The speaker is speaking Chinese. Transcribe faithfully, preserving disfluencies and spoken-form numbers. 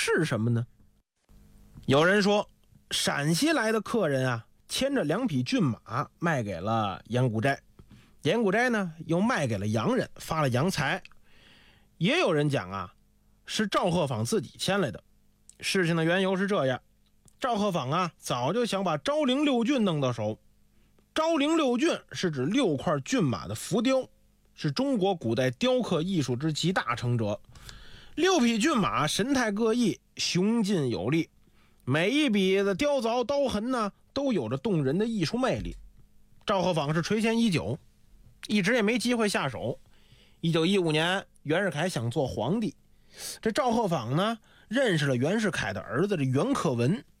是什么呢？有人说，陕西来的客人啊，牵着两匹骏马卖给了严古斋，严古斋呢又卖给了洋人，发了洋财。也有人讲啊，是赵鹤舫自己牵来的。事情的缘由是这样，赵鹤舫啊早就想把昭陵六骏弄到手。昭陵六骏是指六块骏马的浮雕，是中国古代雕刻艺术之集大成者。六匹骏马神态各异，雄劲有力，每一笔的雕凿刀痕呢都有着动人的艺术魅力。赵鹤舫是垂涎已久，一直也没机会下手。一九一五年，袁世凯想做皇帝，这赵鹤舫呢认识了袁世凯的儿子这袁克文，